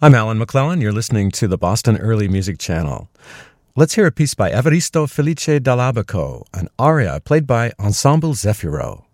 I'm Alan McClellan. You're listening to the Boston Early Music Channel. Let's hear a piece by Evaristo Felice Dall'Abaco, an aria played by Ensemble Zefiro.